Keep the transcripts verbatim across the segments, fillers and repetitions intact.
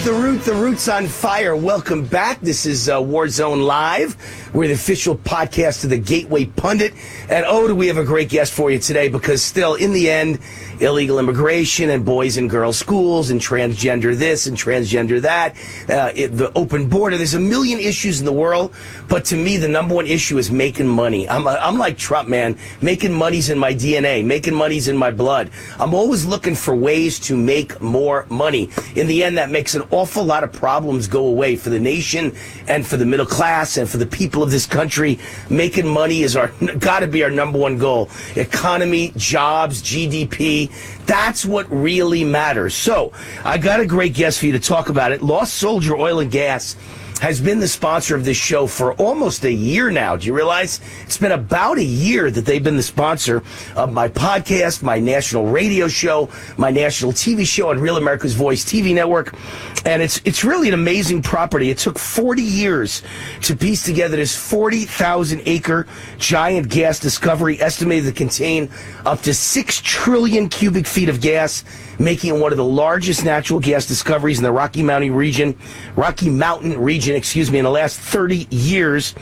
The Root, The Root's on fire. Welcome back. This is uh, Warzone Live. We're the official podcast of the Gateway Pundit. And oh, do we have a great guest for you today, because still, in the end, illegal immigration and boys and girls schools and transgender this and transgender that, uh, it, the open border, there's a million issues in the world. But to me, the number one issue is making money. I'm, a, I'm like Trump, man. Making money's in my D N A. Making money's in my blood. I'm always looking for ways to make more money. In the end, that makes an awful lot of problems go away for the nation and for the middle class and for the people of this country. Making money is our got to be our number one goal. Economy, jobs, G D P. That's what really matters. So I got a great guest for you to talk about it. Lost Soldier Oil and Gas has been the sponsor of this show for almost a year now. Do you realize? It's been about a year that they've been the sponsor of my podcast, my national radio show, my national T V show on Real America's Voice T V network. And it's it's really an amazing property. It took forty years to piece together this forty thousand acre giant gas discovery, estimated to contain up to six trillion cubic feet of gas, making it one of the largest natural gas discoveries in the Rocky Mountain region, Rocky Mountain region, excuse me, in the last thirty years.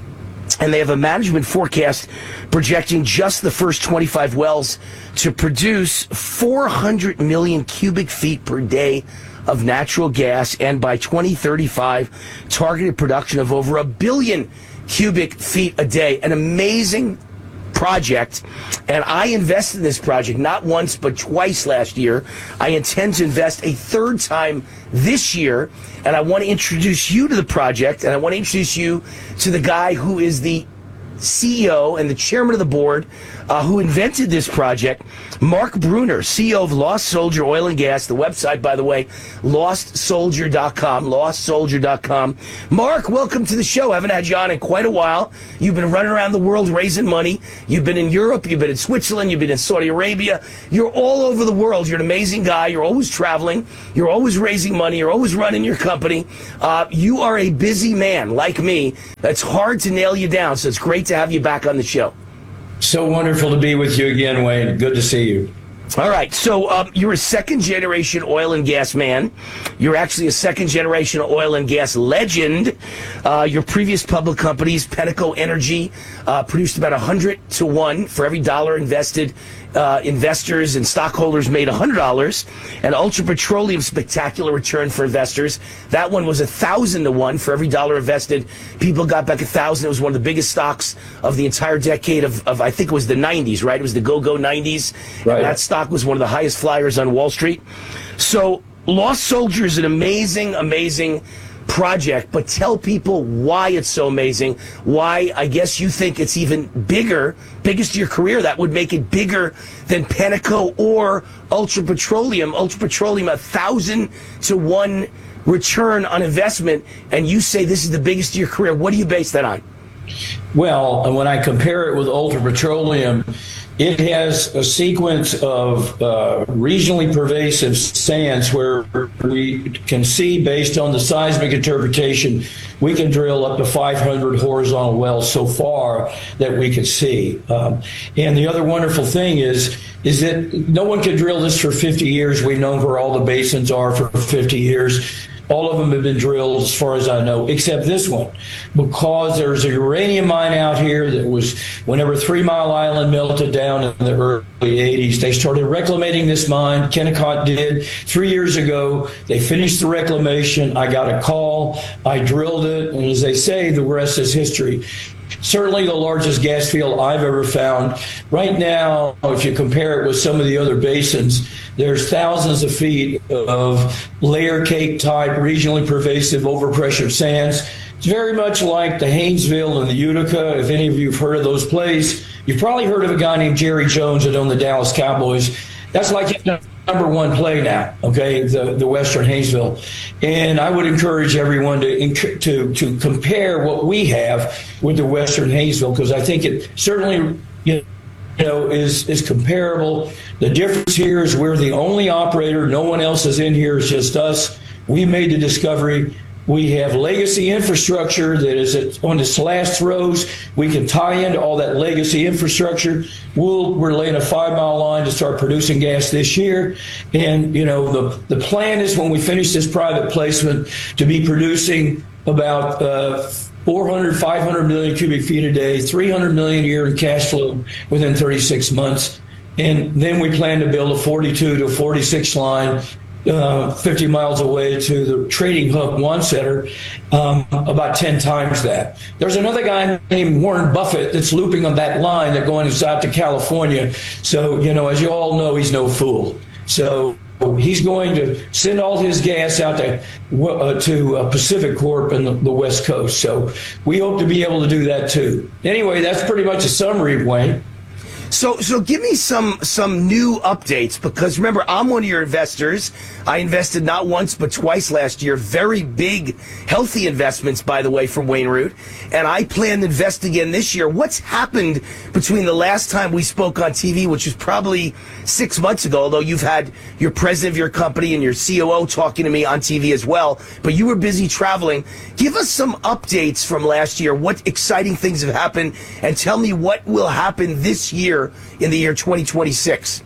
And they have a management forecast projecting just the first twenty-five wells to produce four hundred million cubic feet per day of natural gas, and by twenty thirty-five, targeted production of over a billion cubic feet a day. An amazing project, and I invested in this project not once but twice last year. I intend to invest a third time this year, and I want to introduce you to the project, and I want to introduce you to the guy who is the C E O and the chairman of the board uh, who invented this project, Mark Bruner, C E O of Lost Soldier Oil and Gas. The website, by the way, lost soldier dot com, lost soldier dot com. Mark, welcome to the show. I haven't had you on in quite a while. You've been running around the world raising money. You've been in Europe. You've been in Switzerland. You've been in Saudi Arabia. You're all over the world. You're an amazing guy. You're always traveling. You're always raising money. You're always running your company. Uh, you are a busy man like me. It's hard to nail you down, so it's great to have you back on the show. So wonderful to be with you again, Wayne. Good to see you. All right, so um, you're a second-generation oil and gas man. You're actually a second-generation oil and gas legend. Uh, your previous public companies, Penteco Energy, uh, produced about one hundred to one for every dollar invested. Uh, investors and stockholders made one hundred dollars. And Ultra Petroleum, spectacular return for investors. That one was one thousand to one for every dollar invested. People got back one thousand. It was one of the biggest stocks of the entire decade of, of I think it was the nineties, right? It was the go-go nineties. Right. And that stock was one of the highest flyers on Wall Street. So Lost Soldier is an amazing, amazing project, but tell people why it's so amazing, why I guess you think it's even bigger, biggest of your career. That would make it bigger than Penteco or Ultra Petroleum. Ultra Petroleum, a thousand to one return on investment, and you say this is the biggest of your career. What do you base that on? Well, when I compare it with Ultra Petroleum, it has a sequence of uh, regionally pervasive sands where we can see, based on the seismic interpretation, we can drill up to five hundred horizontal wells so far that we can see. Um, and the other wonderful thing is, is that no one could drill this for fifty years. We've known where all the basins are for fifty years. All of them have been drilled, as far as I know, except this one, because there's a uranium mine out here that was, whenever Three Mile Island melted down in the early eighties, they started reclamating this mine. Kennecott did three years ago. They finished the reclamation. I got a call. I drilled it. And as they say, the rest is history. Certainly the largest gas field I've ever found. Right now, if you compare it with some of the other basins, there's thousands of feet of layer cake type, regionally pervasive, overpressure sands. It's very much like the Haynesville and the Utica. If any of you have heard of those plays, you've probably heard of a guy named Jerry Jones that owned the Dallas Cowboys. That's like his number one play now, okay, the, the Western Haynesville. And I would encourage everyone to, to, to compare what we have with the Western Haynesville, because I think it certainly, you know, you know, is, is comparable. The difference here is we're the only operator. No one else is in here. It's just us. We made the discovery. We have legacy infrastructure that is on its last throws. We can tie into all that legacy infrastructure. We'll, we're laying a five-mile line to start producing gas this year. And, you know, the, the plan is when we finish this private placement to be producing about uh, four hundred, five hundred million cubic feet a day, three hundred million a year in cash flow within thirty-six months. And then we plan to build a forty-two to forty-six line Uh, fifty miles away to the trading hub one center, um, about ten times that. There's another guy named Warren Buffett that's looping on that line that going out to California. So, you know, as you all know, he's no fool. So he's going to send all his gas out to, uh, to uh, Pacific Corp and the, the West Coast. So we hope to be able to do that too. Anyway, that's pretty much a summary, Wayne. So, so give me some some new updates, because remember, I'm one of your investors. I invested not once but twice last year. Very big, healthy investments, by the way, from Wayne Root. And I plan to invest again this year. What's happened between the last time we spoke on T V, which was probably six months ago, although you've had your president of your company and your C O O talking to me on T V as well, but you were busy traveling. Give us some updates from last year. What exciting things have happened, and tell me what will happen this year in the year twenty twenty-six.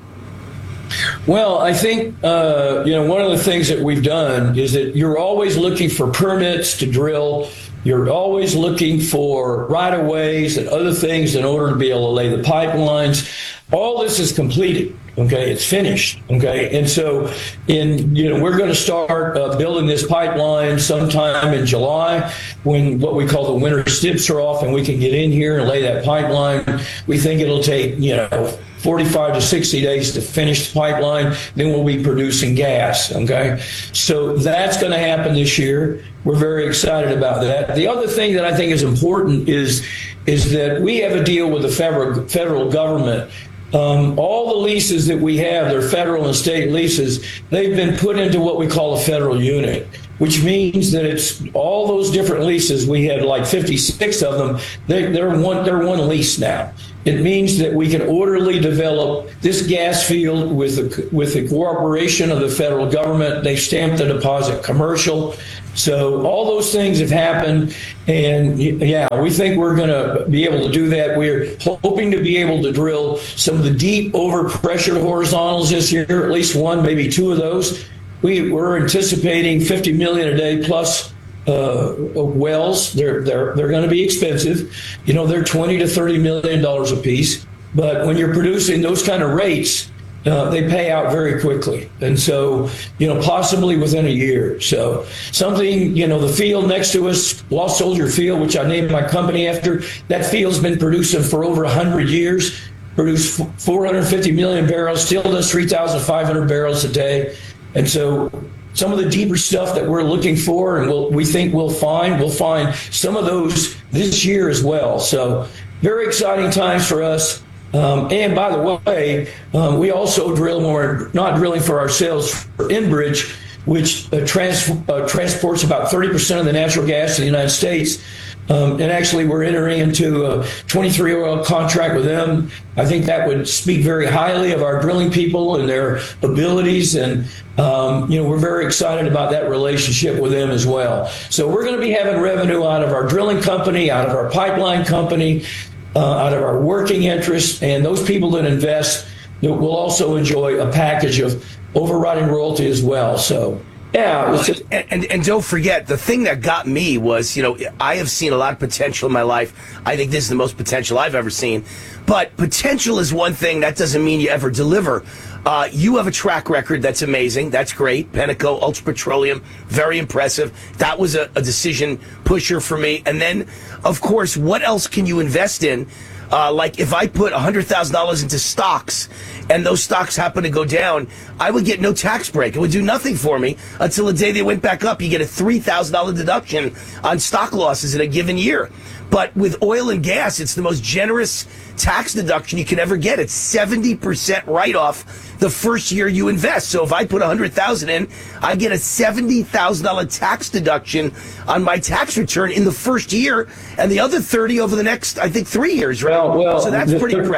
Well, I think, uh, you know, one of the things that we've done is that you're always looking for permits to drill. You're always looking for right-of-ways and other things in order to be able to lay the pipelines. All this is completed. Okay, it's finished. Okay, and so in you know we're going to start uh, building this pipeline sometime in July, when what we call the winter stips are off, and we can get in here and lay that pipeline. We think it'll take you know forty-five to sixty days to finish the pipeline. Then we'll be producing gas. Okay, so that's going to happen this year. We're very excited about that. The other thing that I think is important is is that we have a deal with the federal federal government. Um, all the leases that we have, they're federal and state leases, they've been put into what we call a federal unit, which means that it's all those different leases. We had like fifty-six of them. They, they're one, they're one lease now. It means that we can orderly develop this gas field with the, with the cooperation of the federal government. They stamped the deposit commercial. So all those things have happened, and yeah, we think we're going to be able to do that. We're hoping to be able to drill some of the deep overpressured horizontals this year, at least one, maybe two of those. We, we're anticipating fifty million a day plus uh, wells. They're they're they're going to be expensive. You know, they're twenty to thirty million dollars a piece. But when you're producing those kind of rates, Uh, they pay out very quickly. And so, you know, possibly within a year. So something, you know, the field next to us, Lost Soldier Field, which I named my company after, that field's been producing for over one hundred years, produced four hundred fifty million barrels, still does three thousand five hundred barrels a day. And so some of the deeper stuff that we're looking for and we'll, we think we'll find, we'll find some of those this year as well. So very exciting times for us. Um, and by the way, um, we also drill when we're not drilling for ourselves for Enbridge, which uh, trans- uh, transports about thirty percent of the natural gas to the United States. Um, and actually, we're entering into a twenty-three oil contract with them. I think that would speak very highly of our drilling people and their abilities. And, um, you know, we're very excited about that relationship with them as well. So we're going to be having revenue out of our drilling company, out of our pipeline company, Uh, out of our working interest, and those people that invest will also enjoy a package of overriding royalty as well. So, yeah. It was just- and, and, and don't forget, the thing that got me was, you know, I have seen a lot of potential in my life. I think this is the most potential I've ever seen. But potential is one thing. That doesn't mean you ever deliver. Uh, you have a track record that's amazing. That's great. Penteco, Ultra Petroleum, very impressive. That was a, a decision pusher for me. And then, of course, what else can you invest in? Uh, like if I put one hundred thousand dollars into stocks and those stocks happen to go down, I would get no tax break. It would do nothing for me until the day they went back up. You get a three thousand dollars deduction on stock losses in a given year. But with oil and gas, it's the most generous tax deduction you can ever get. It's seventy percent write-off the first year you invest. So if I put one hundred thousand dollars in, I get a seventy thousand dollars tax deduction on my tax return in the first year, and the other thirty over the next, I think, three years, right? Well, well, so that's the pretty thir- impressive.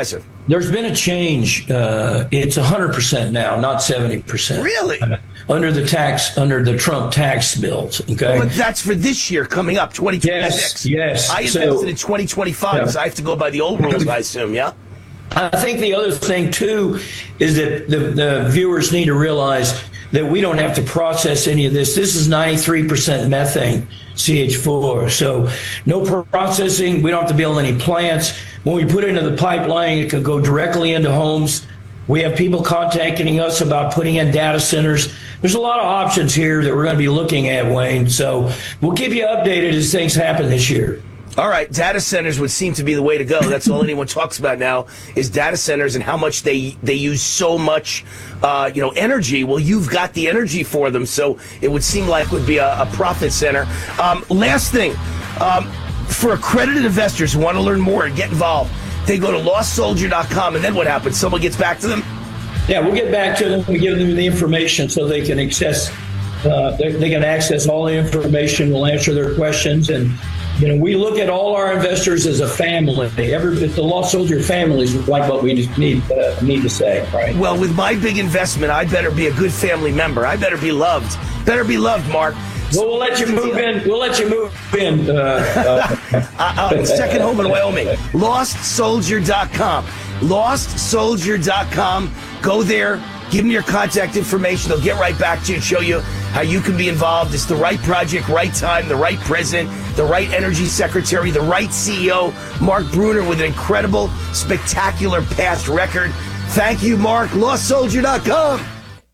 There's been a change. Uh, it's one hundred percent now, not seventy percent. Really? Uh, under the tax, under the Trump tax bills. Okay. But that's for this year coming up, twenty twenty-six. Yes. Yes. I invested So, in twenty twenty-five, yeah. so I have to go by the old rules, I assume, yeah? I think the other thing, too, is that the, the viewers need to realize that we don't have to process any of this. This is ninety-three percent methane, C H four. So no processing. We don't have to build any plants. When we put it into the pipeline, it can go directly into homes. We have people contacting us about putting in data centers. There's a lot of options here that we're going to be looking at, Wayne. So we'll keep you updated as things happen this year. All right, data centers would seem to be the way to go. That's all anyone talks about now is data centers and how much they they use so much, uh, you know, energy. Well, you've got the energy for them, so it would seem like it would be a, a profit center. Um, last thing, um, for accredited investors who want to learn more and get involved, they go to lost soldier dot com, and then what happens? Someone gets back to them? Yeah, we'll get back to them. We give them the information so they can access. Uh, they, they can access all the information. We'll answer their questions, and you know, we look at all our investors as a family. Every the Lost Soldier families like what we just need uh, need to say, right? Well, with my big investment, I better be a good family member. I better be loved. Better be loved, Mark. Well, we'll let you move in. We'll let you move in. Uh, uh, uh, uh, second home in Wyoming. lost soldier dot com. lost soldier dot com. Go there. Give them your contact information. They'll get right back to you and show you how you can be involved. It's the right project, right time, the right president, the right energy secretary, the right C E O. Mark Bruner with an incredible, spectacular past record. Thank you, Mark. lost soldier dot com.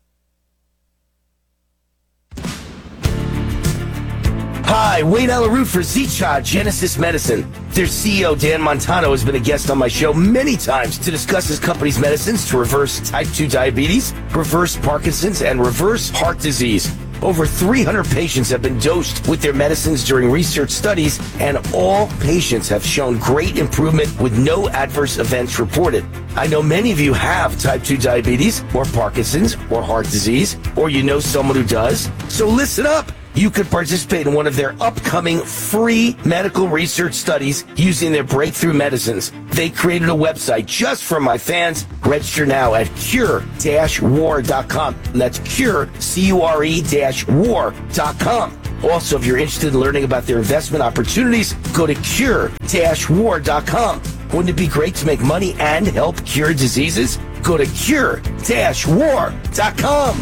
Hi, Wayne Alaroot for Zicha Genesis Medicine. Their C E O, Dan Montano, has been a guest on my show many times to discuss his company's medicines to reverse type two diabetes, reverse Parkinson's, and reverse heart disease. Over three hundred patients have been dosed with their medicines during research studies, and all patients have shown great improvement with no adverse events reported. I know many of you have type two diabetes, or Parkinson's, or heart disease, or you know someone who does. So listen up. You could participate in one of their upcoming free medical research studies using their breakthrough medicines. They created a website just for my fans. Register now at cure dash war dot com. And that's cure, C U R E dash war dot com. Also, if you're interested in learning about their investment opportunities, go to cure dash war dot com. Wouldn't it be great to make money and help cure diseases? Go to cure dash war dot com.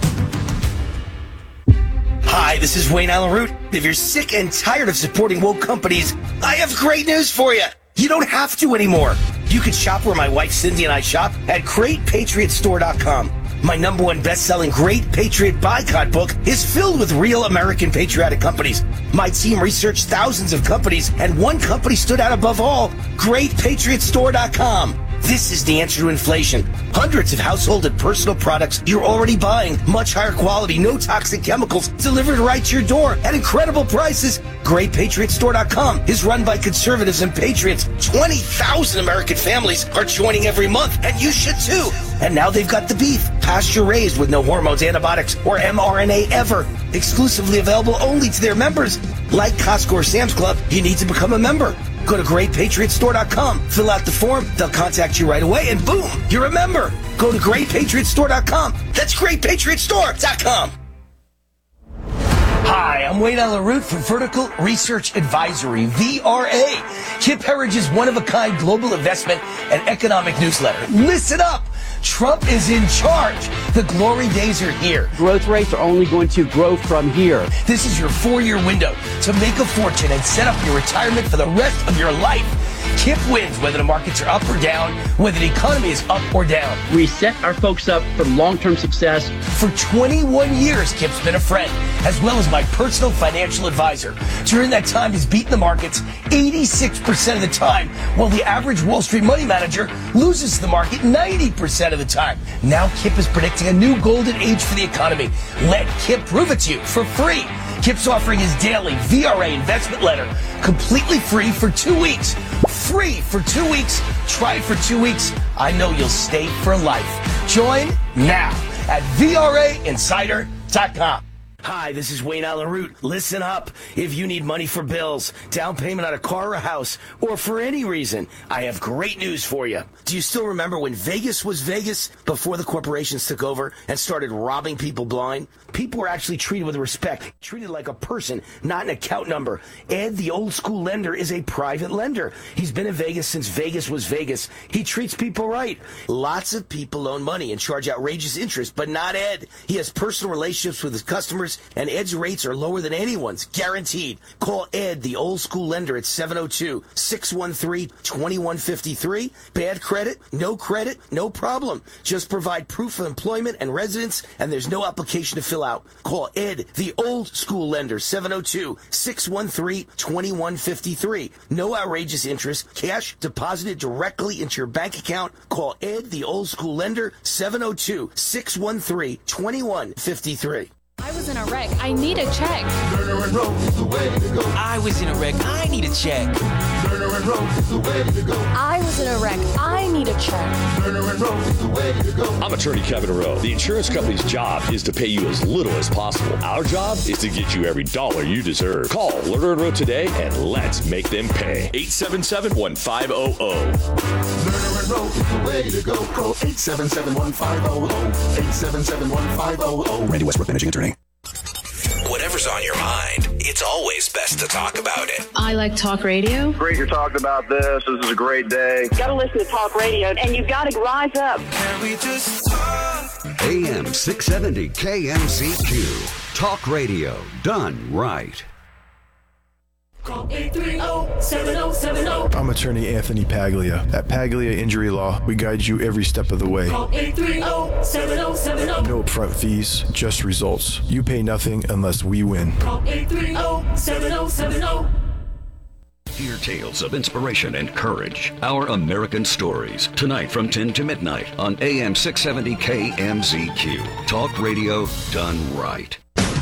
Hi, this is Wayne Alaroot. If you're sick and tired of supporting woke companies, I have great news for you. You don't have to anymore. You can shop where my wife Cindy and I shop at great patriot store dot com. My number one best-selling Great Patriot Boycott book is filled with real American patriotic companies. My team researched thousands of companies, and one company stood out above all, great patriot store dot com. This is the answer to inflation. Hundreds of household and personal products you're already buying. Much higher quality, no toxic chemicals, delivered right to your door at incredible prices. great patriot store dot com is run by conservatives and patriots. twenty thousand American families are joining every month, and you should too. And now they've got the beef, pasture raised with no hormones, antibiotics, or M R N A ever. Exclusively available only to their members. Like Costco or Sam's Club, you need to become a member. Go to great patriot store dot com, fill out the form, they'll contact you right away, and boom, you're a member. Go to great patriot store dot com. That's great patriot store dot com. Hi, I'm Wayne Alaroot from Vertical Research Advisory, V R A, Kip Herridge's one-of-a-kind global investment and economic newsletter. Listen up! Trump is in charge. The glory days are here. Growth rates are only going to grow from here. This is your four-year window to make a fortune and set up your retirement for the rest of your life. Kip wins whether the markets are up or down, whether the economy is up or down. We set our folks up for long-term success. For twenty-one years, Kip's been a friend, as well as my personal financial advisor. During that time, he's beaten the markets eighty-six percent of the time, while the average Wall Street money manager loses the market ninety percent of the time. Now Kip is predicting a new golden age for the economy. Let Kip prove it to you for free. Kip's offering his daily V R A investment letter completely free for two weeks. Free for two weeks. Try it for two weeks. I know you'll stay for life. Join now at V R A insider dot com. Hi, this is Wayne Allen Root. Listen up. If you need money for bills, down payment on a car or a house, or for any reason, I have great news for you. Do you still remember when Vegas was Vegas before the corporations took over and started robbing people blind? People were actually treated with respect, treated like a person, not an account number. Ed, the old school lender, is a private lender. He's been in Vegas since Vegas was Vegas. He treats people right. Lots of people loan money and charge outrageous interest, but not Ed. He has personal relationships with his customers, and Ed's rates are lower than anyone's, guaranteed. Call Ed, the old school lender, at seven oh two, six one three, two one five three. Bad credit? No credit? No problem. Just provide proof of employment and residence, and there's no application to fill out. Call Ed, the old school lender, seven oh two, six one three, two one five three. No outrageous interest. Cash deposited directly into your bank account. Call Ed, the old school lender, seven oh two, six one three, two one five three. I was in a wreck. I need a check. Turner and Rose is the way to go. I was in a wreck. I need a check. Turner and Rose is the way to go. I was in a wreck. I need a check. Turner and Rose is the way to go. I'm attorney Kevin Rowe. The insurance company's job is to pay you as little as possible. Our job is to get you every dollar you deserve. Call Lerner and Rowe today and let's make them pay. eight seven seven, one five zero zero. Lerner and Rose is the way to go. Call eight seven seven, one five zero zero. eight seven seven, one five zero zero. Randy Westbrook, managing attorney. Whatever's on your mind, it's always best to talk about it. I like talk radio. Great you're talking about this. This is a great day. Got to listen to talk radio, and you've got to rise up. Can we just talk? A M six seventy K M Z Q. Talk radio done right. Call eight three zero, seven zero seven zero. I'm attorney Anthony Paglia. At Paglia Injury Law, we guide you every step of the way. Call eight three zero, seven zero seven zero. No upfront fees, just results. You pay nothing unless we win. Call eight three zero, seven zero seven zero. Hear tales of inspiration and courage. Our American Stories. Tonight from ten to midnight on A M six seventy K M Z Q. Talk radio done right.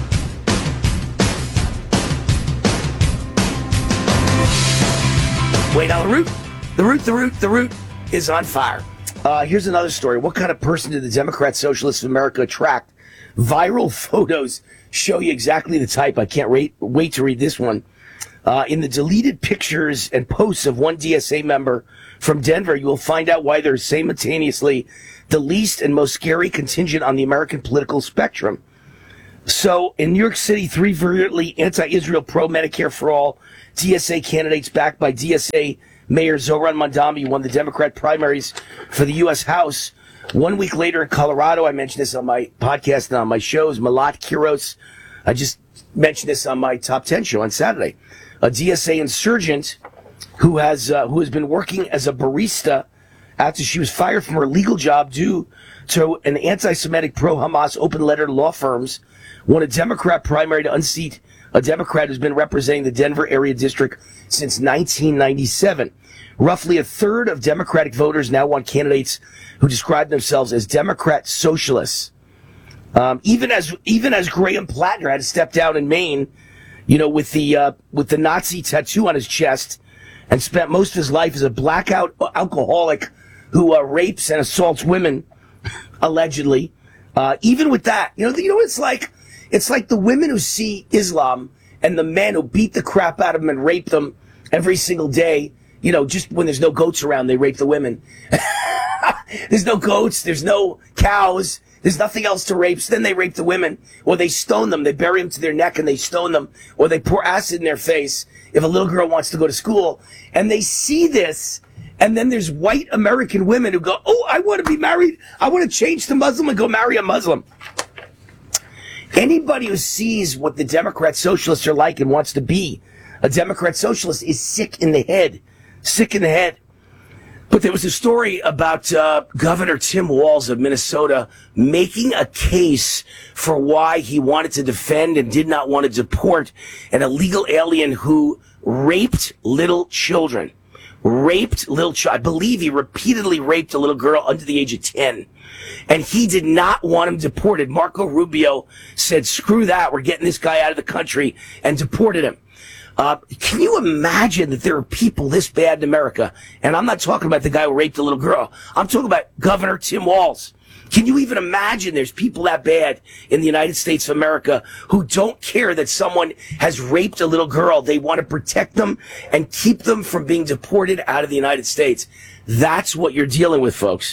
Wait, now the root, the root, the root, the root is on fire. Uh, here's another story. What kind of person did the Democrat Socialists of America attract? Viral photos show you exactly the type. I can't wait, wait to read this one. Uh, in the deleted pictures and posts of one D S A member from Denver, you will find out why they're simultaneously the least and most scary contingent on the American political spectrum. So, in New York City, three virulently anti-Israel, pro-Medicare for all D S A candidates backed by D S A Mayor Zohran Mamdani won the Democrat primaries for the U S House. One week later in Colorado, I mentioned this on my podcast and on my shows, Malat Kiros, I just mentioned this on my Top ten show on Saturday. A D S A insurgent who has uh, who has been working as a barista after she was fired from her legal job due to an anti-Semitic pro-Hamas open letter to law firms, won a Democrat primary to unseat a Democrat who's been representing the Denver area district since nineteen ninety-seven. Roughly a third of Democratic voters now want candidates who describe themselves as Democrat socialists. Um, even as even as Graham Plattner had to step down in Maine, you know, with the uh, with the Nazi tattoo on his chest, and spent most of his life as a blackout alcoholic who uh, rapes and assaults women, allegedly. Uh, even with that, you know, you know what it's like? It's like the women who see Islam and the men who beat the crap out of them and rape them every single day. You know, just when there's no goats around, they rape the women. There's no goats. There's no cows. There's nothing else to rape. So then they rape the women, or they stone them. They bury them to their neck and they stone them, or they pour acid in their face if a little girl wants to go to school. And they see this, and then there's white American women who go, oh, I want to be married. I want to change to Muslim and go marry a Muslim. Anybody who sees what the Democrat socialists are like and wants to be a Democrat socialist is sick in the head. Sick in the head. But there was a story about uh, Governor Tim Walz of Minnesota making a case for why he wanted to defend and did not want to deport an illegal alien who raped little children. Raped little children. I believe he repeatedly raped a little girl under the age of ten. And he did not want him deported. Marco Rubio said, screw that, we're getting this guy out of the country, and deported him. Uh, can you imagine that there are people this bad in America? And I'm not talking about the guy who raped a little girl. I'm talking about Governor Tim Walz. Can you even imagine there's people that bad in the United States of America who don't care that someone has raped a little girl? They want to protect them and keep them from being deported out of the United States. That's what you're dealing with, folks.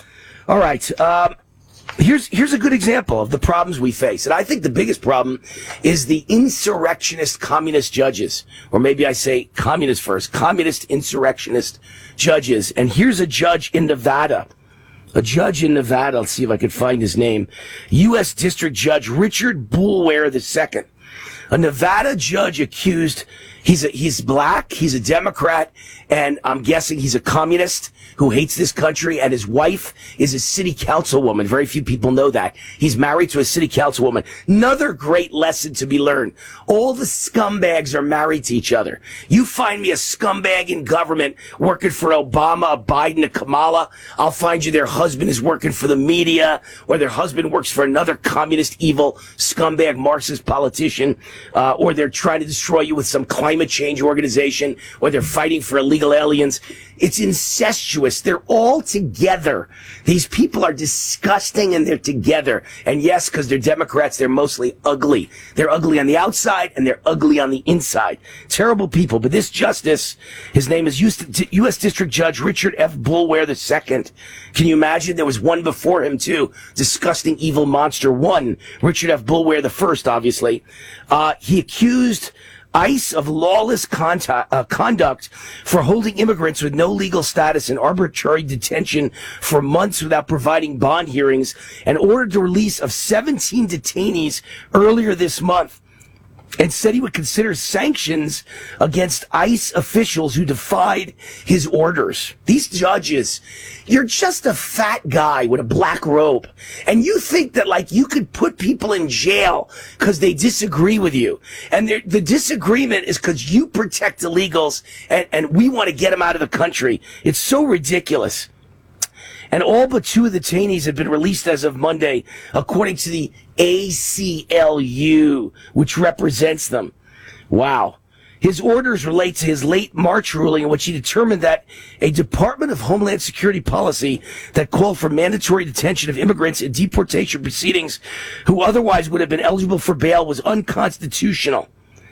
All right. Um, here's, here's a good example of the problems we face. And I think the biggest problem is the insurrectionist communist judges. Or maybe I say communist first. Communist insurrectionist judges. And here's a judge in Nevada. A judge in Nevada, let's see if I can find his name, U S District Judge Richard Boulware the Second. A Nevada judge accused, he's a, he's black, he's a Democrat, and I'm guessing he's a communist who hates this country, and his wife is a city councilwoman. Very few people know that. He's married to a city councilwoman. Another great lesson to be learned. All the scumbags are married to each other. You find me a scumbag in government working for Obama, a Biden, a Kamala, I'll find you their husband is working for the media, or their husband works for another communist, evil, scumbag, Marxist politician, uh, or they're trying to destroy you with some climate change organization, or they're fighting for illegal aliens. It's incestuous. They're all together. These people are disgusting, and they're together. And yes, because they're Democrats, they're mostly ugly. They're ugly on the outside, and they're ugly on the inside. Terrible people. But this justice, his name is U S District Judge Richard F. Boulware the Second. Can you imagine? There was one before him, too. Disgusting, evil monster one. Richard F. Boulware the First, obviously. Uh, he accused ICE of lawless contact, uh, conduct for holding immigrants with no legal status in arbitrary detention for months without providing bond hearings, and ordered the release of seventeen detainees earlier this month, and said he would consider sanctions against ICE officials who defied his orders. These judges, you're just a fat guy with a black robe, and you think that, like, you could put people in jail because they disagree with you. And the disagreement is because you protect illegals, and, and we want to get them out of the country. It's so ridiculous. And all but two of the detainees have been released as of Monday, according to the A C L U, which represents them. Wow. His orders relate to his late March ruling in which he determined that a Department of Homeland Security policy that called for mandatory detention of immigrants in deportation proceedings who otherwise would have been eligible for bail was unconstitutional.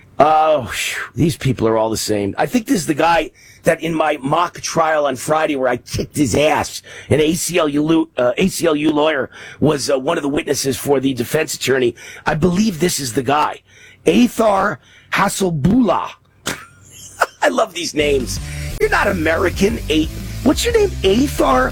Oh, these people are all the same. I think this is the guy that in my mock trial on Friday where I kicked his ass, an A C L U, uh, A C L U lawyer was uh, one of the witnesses for the defense attorney. I believe this is the guy. Athar Hasselbullah. I love these names. You're not American. A- What's your name? Athar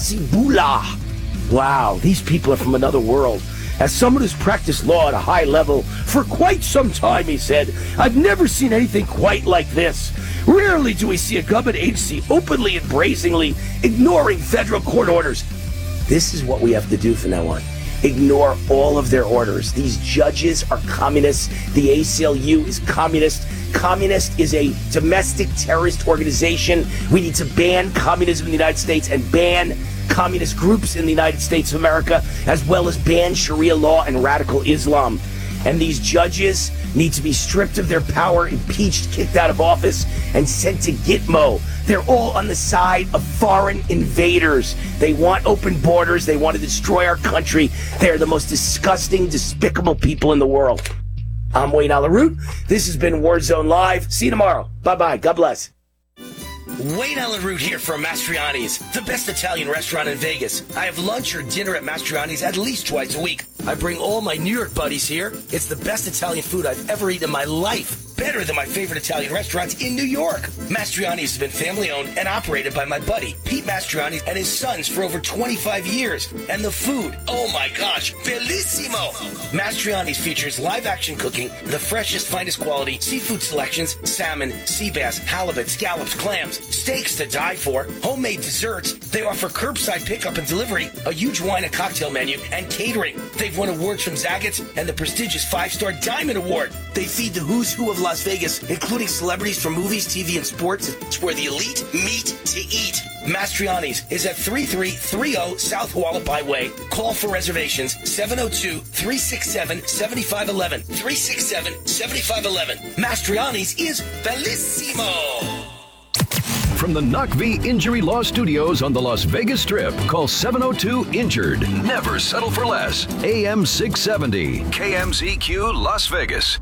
Hasselbullah. Wow, these people are from another world. As someone who's practiced law at a high level for quite some time, he said, I've never seen anything quite like this. Rarely do we see a government agency openly and brazenly ignoring federal court orders. This is what we have to do from now on. Ignore all of their orders. These judges are communists. The A C L U is communist. Communist is a domestic terrorist organization. We need to ban communism in the United States and ban communist groups in the United States of America, as well as ban Sharia law and radical Islam. And these judges need to be stripped of their power, impeached, kicked out of office, and sent to Gitmo. They're all on the side of foreign invaders. They want open borders. They want to destroy our country. They're the most disgusting, despicable people in the world. I'm Wayne Alaroot. This has been Warzone Live. See you tomorrow. Bye-bye. God bless. Wayne Alaroot here from Mastriani's, the best Italian restaurant in Vegas. I have lunch or dinner at Mastriani's at least twice a week. I bring all my New York buddies here. It's the best Italian food I've ever eaten in my life. Better than my favorite Italian restaurants in New York. Mastriani's has been family owned and operated by my buddy, Pete Mastriani, and his sons for over twenty-five years. And the food, oh my gosh, bellissimo! Mastriani's features live action cooking, the freshest, finest quality, seafood selections, salmon, sea bass, halibut, scallops, clams, steaks to die for, homemade desserts. They offer curbside pickup and delivery, a huge wine and cocktail menu, and catering. They've won awards from Zagat's and the prestigious five-star Diamond Award. They feed the who's who of Las Vegas, including celebrities from movies, T V, and sports. It's where the elite meet to eat. Mastriani's is at thirty-three thirty South Hualapai Way. Call for reservations seven oh two, three six seven, seven five one one. three six seven, seven five one one. Mastriani's is bellissimo. from the Knock V Injury Law Studios on the Las Vegas Strip. Call seven oh two injured. Never settle for less. A M six seventy, K M Z Q, Las Vegas.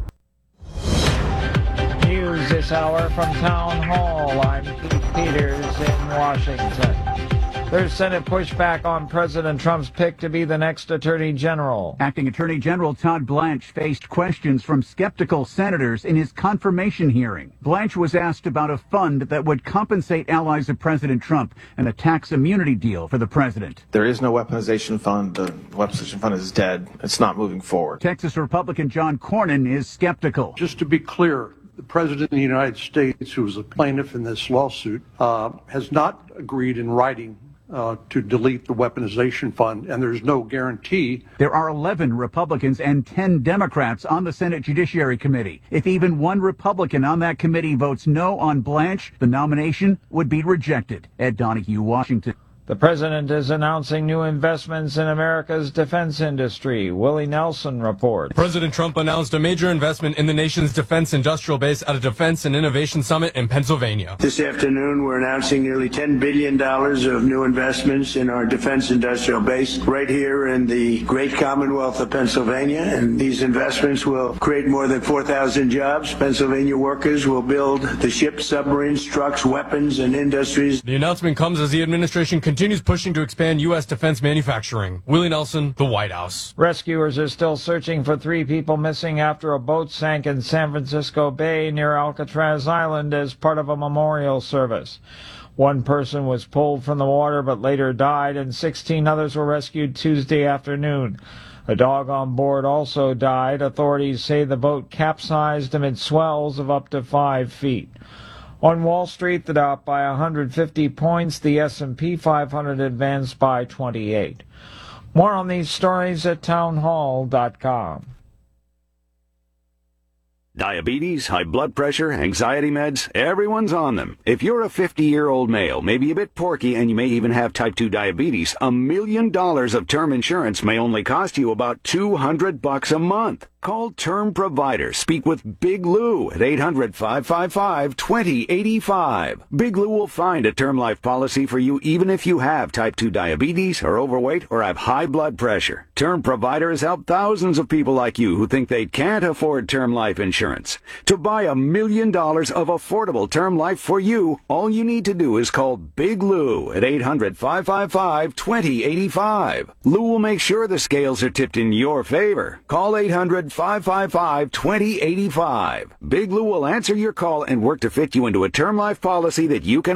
News this hour from Town Hall. I'm Pete Peters in Washington. There's Senate pushback on President Trump's pick to be the next Attorney General. Acting Attorney General Todd Blanche faced questions from skeptical senators in his confirmation hearing. Blanche was asked about a fund that would compensate allies of President Trump and a tax immunity deal for the president. There is no weaponization fund. The weaponization fund is dead. It's not moving forward. Texas Republican John Cornyn is skeptical. Just to be clear, the President of the United States, who is a plaintiff in this lawsuit, uh, has not agreed in writing Uh, to delete the weaponization fund, and there's no guarantee. There are eleven Republicans and ten Democrats on the Senate Judiciary Committee. If even one Republican on that committee votes no on Blanche, the nomination would be rejected. Ed Donahue, Washington. The president is announcing new investments in America's defense industry. Willie Nelson reports. President Trump announced a major investment in the nation's defense industrial base at a defense and innovation summit in Pennsylvania. This afternoon, we're announcing nearly ten billion dollars of new investments in our defense industrial base right here in the great Commonwealth of Pennsylvania. And these investments will create more than four thousand jobs. Pennsylvania workers will build the ships, submarines, trucks, weapons, and industries. The announcement comes as the administration continues continues pushing to expand U S defense manufacturing. Willie Nelson, the White House. Rescuers are still searching for three people missing after a boat sank in San Francisco Bay near Alcatraz Island as part of a memorial service. One person was pulled from the water but later died, and sixteen others were rescued Tuesday afternoon. A dog on board also died. Authorities say the boat capsized amid swells of up to five feet. On Wall Street, the Dow up by one hundred fifty points, the S and P five hundred advanced by twenty-eight. More on these stories at townhall dot com. Diabetes, high blood pressure, anxiety meds, everyone's on them. If you're a fifty-year-old male, maybe a bit porky, and you may even have type two diabetes, a million dollars of term insurance may only cost you about two hundred bucks a month. Call Term Provider. Speak with Big Lou at eight hundred, five five five, two zero eight five. Big Lou will find a term life policy for you even if you have type two diabetes, are overweight, or have high blood pressure. Term Provider has helped thousands of people like you who think they can't afford term life insurance. To buy a million dollars of affordable term life for you, all you need to do is call Big Lou at eight hundred, five five five, two zero eight five. Lou will make sure the scales are tipped in your favor. Call eight hundred, five five five, two zero eight five. Big Lou will answer your call and work to fit you into a term life policy that you can